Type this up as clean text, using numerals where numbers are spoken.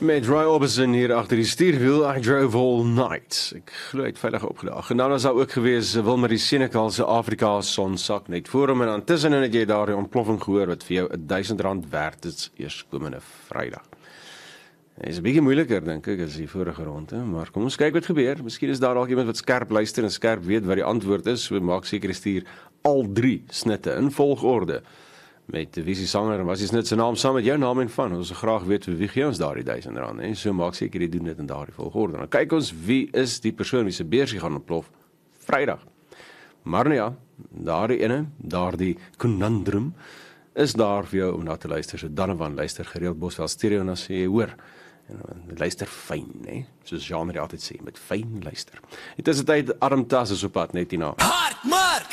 Met Roy Orbison hier agter die stuurwiel, I drove all night. Ek glo hy het veilig opgedaag. En dan was daar ook gewees Wilmarie Senekal se Afrika sonsak net voor hom en dan tussenin het jy daar die ontploffing gehoor wat vir jou R1000 werd is eerskomende Vrydag. Dit is 'n bietjie moeiliker dink ek as die vorige ronde, maar kom ons kyk wat gebeur. Miskien is daar dalk iemand wat skerp luister en skerp weet wat die antwoord is. So maak seker stuur al 3 snitte in volgorde. Met wie se sanger en wat is net sy naam saam met jou naam en van. Ons wil graag weet vir wie gee ons daardie R1000, hè. So maak seker jy doen dit in daardie volgorde. Dan kyk ons wie is die persoon wie se beursie gaan ontplof Vrydag. Maar nou ja, daardie ene, daardie conundrum is daar vir jou om na te luister. So Donovan luister gereeld Boswel stereo en as jy hoor en luister fyn, hè. Soos Jean altyd sê, met fyn luister. Dit is die tyd Adam Tas is op pad net hierna. Hard,